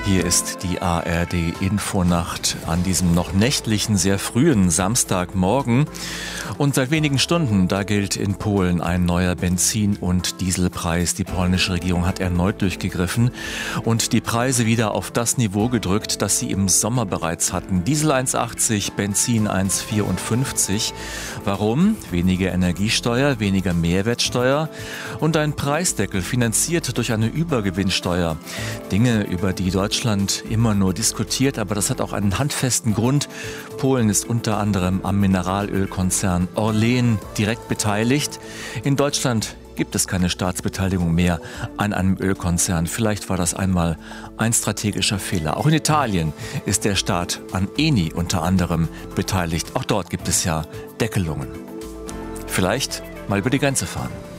Hier ist die ARD-Infonacht an diesem noch nächtlichen, sehr frühen Samstagmorgen. Und seit wenigen Stunden, da gilt in Polen ein neuer Benzin- und Dieselpreis. Die polnische Regierung hat erneut durchgegriffen und die Preise wieder auf das Niveau gedrückt, das sie im Sommer bereits hatten. Diesel 1,80, Benzin 1,54. Warum? Weniger Energiesteuer, weniger Mehrwertsteuer und ein Preisdeckel finanziert durch eine Übergewinnsteuer. Dinge, über die Deutschland immer nur diskutiert, aber das hat auch einen handfesten Grund. Polen ist unter anderem am Mineralölkonzern Orlen direkt beteiligt. In Deutschland gibt es keine Staatsbeteiligung mehr an einem Ölkonzern. Vielleicht war das einmal ein strategischer Fehler. Auch in Italien ist der Staat an Eni unter anderem beteiligt. Auch dort gibt es ja Deckelungen. Vielleicht mal über die Grenze fahren.